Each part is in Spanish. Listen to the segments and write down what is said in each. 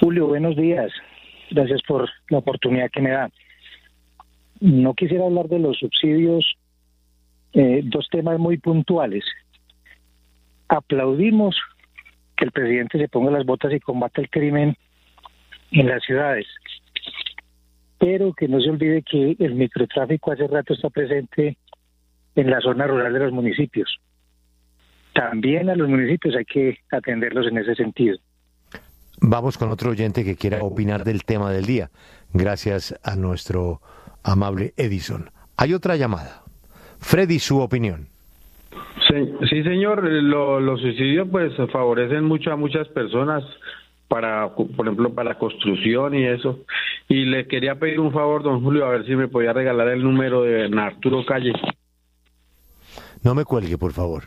Julio, buenos días. Gracias por la oportunidad que me da. No quisiera hablar de los subsidios, dos temas muy puntuales. Aplaudimos que el presidente se ponga las botas y combata el crimen en las ciudades, pero que no se olvide que el microtráfico hace rato está presente en la zona rural de los municipios. También a los municipios hay que atenderlos en ese sentido. Vamos con otro oyente que quiera opinar del tema del día, gracias a nuestro amable Edison. Hay otra llamada. Freddy, su opinión. Sí, señor, los suicidios pues favorecen mucho a muchas personas, por ejemplo, para la construcción y eso. Y le quería pedir un favor, don Julio, a ver si me podía regalar el número de Arturo Calle. No me cuelgue, por favor.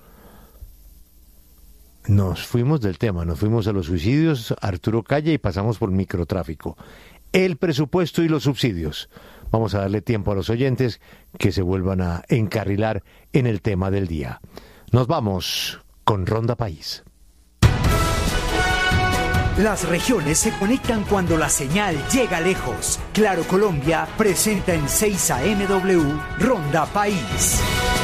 Nos fuimos del tema, nos fuimos a los suicidios, Arturo Calle, y pasamos por microtráfico. El presupuesto y los subsidios. Vamos a darle tiempo a los oyentes que se vuelvan a encarrilar en el tema del día. Nos vamos con Ronda País. Las regiones se conectan cuando la señal llega lejos. Claro Colombia presenta en 6 AMW Ronda País.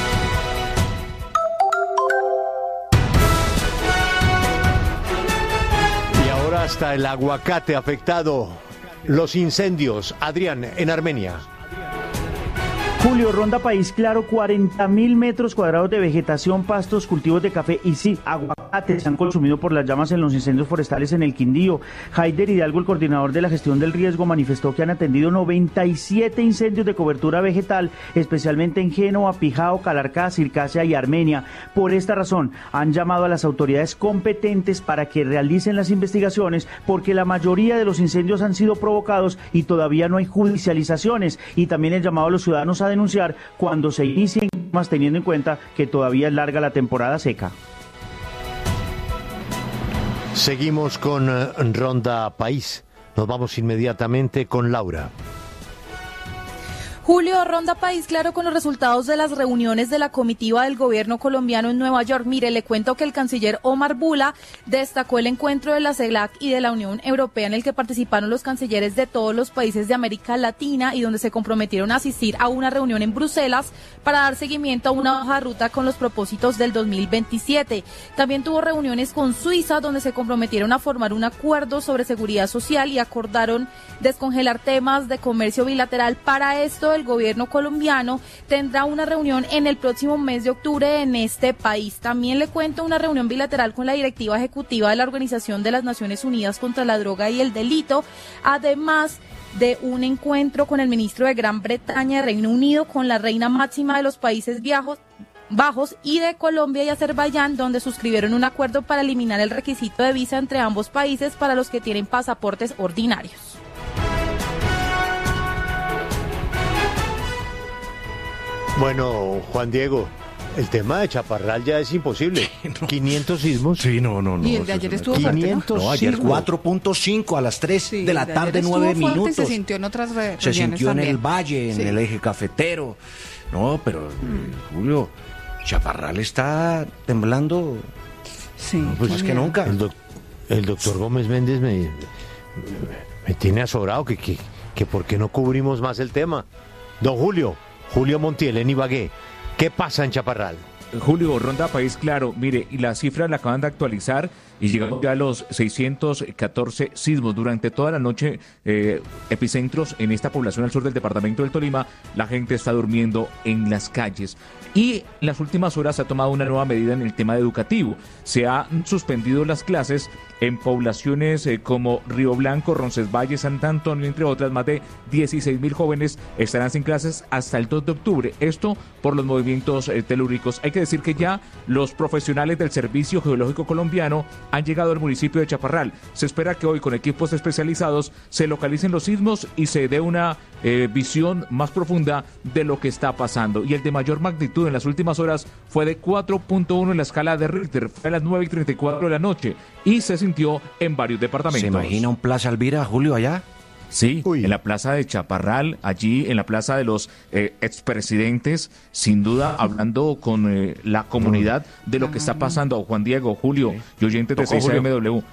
Hasta el aguacate afectado, los incendios. Adrián, en Armenia. Julio, Ronda País Claro, 40.000 metros cuadrados de vegetación, pastos, cultivos de café y sí, aguacates se han consumido por las llamas en los incendios forestales en el Quindío. Haider Hidalgo, el coordinador de la gestión del riesgo, manifestó que han atendido 97 incendios de cobertura vegetal, especialmente en Génova, Pijao, Calarcá, Circasia y Armenia. Por esta razón, han llamado a las autoridades competentes para que realicen las investigaciones, porque la mayoría de los incendios han sido provocados y todavía no hay judicializaciones. Y también el llamado a los ciudadanos a denunciar cuando se inicien, más teniendo en cuenta que todavía es larga la temporada seca. Seguimos con Ronda País. Nos vamos inmediatamente con Laura. Julio, Ronda País Claro con los resultados de las reuniones de la comitiva del gobierno colombiano en Nueva York. Mire, le cuento que el canciller Omar Bula destacó el encuentro de la CELAC y de la Unión Europea en el que participaron los cancilleres de todos los países de América Latina y donde se comprometieron a asistir a una reunión en Bruselas para dar seguimiento a una hoja de ruta con los propósitos del 2027. También tuvo reuniones con Suiza donde se comprometieron a formar un acuerdo sobre seguridad social y acordaron descongelar temas de comercio bilateral. Para esto, el gobierno colombiano tendrá una reunión en el próximo mes de octubre en este país. También le cuento una reunión bilateral con la directiva ejecutiva de la Organización de las Naciones Unidas contra la Droga y el Delito, además de un encuentro con el ministro de Gran Bretaña de Reino Unido, con la reina máxima de los Países Bajos y de Colombia y Azerbaiyán, donde suscribieron un acuerdo para eliminar el requisito de visa entre ambos países para los que tienen pasaportes ordinarios. Bueno, Juan Diego, el tema de Chaparral ya es imposible. No. 500 sismos. Sí, no. Y el de ayer estuvo fuerte, 500 ¿no? Ayer 4.5 a las 3 de la tarde, 9 minutos. Se sintió en otras regiones. Se sintió también en el Valle, en el eje cafetero. No, pero Julio, Chaparral está temblando. Sí, pues más que nunca. El doctor Gómez Méndez me tiene azorado que por qué no cubrimos más el tema. Don Julio Montiel en Ibagué, ¿qué pasa en Chaparral? Julio, Ronda País Claro, mire, y las cifras la acaban de actualizar y llegamos ya a los 614 sismos durante toda la noche, epicentros en esta población al sur del departamento del Tolima. La gente está durmiendo en las calles y en las últimas horas se ha tomado una nueva medida en el tema educativo. Se han suspendido las clases en poblaciones como Río Blanco, Roncesvalles, Santo Antonio, entre otras. Más de 16.000 jóvenes estarán sin clases hasta el 2 de octubre. Esto por los movimientos telúricos. Hay que decir que ya los profesionales del Servicio Geológico Colombiano han llegado al municipio de Chaparral. Se espera que hoy con equipos especializados se localicen los sismos y se dé una visión más profunda de lo que está pasando. Y el de mayor magnitud en las últimas horas fue de 4.1 en la escala de Richter. Fue a las 9:34 de la noche y se sintió en varios departamentos. ¿Se imagina un Plaza Alvira, Julio, allá? Sí, en la plaza de Chaparral, allí en la plaza de los expresidentes, sin duda hablando con la comunidad de lo que está pasando. Juan Diego, Julio y oyentes de 6 AMW.